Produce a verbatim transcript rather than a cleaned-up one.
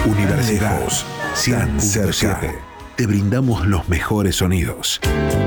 Universidad, tan cerca. Te brindamos los mejores sonidos.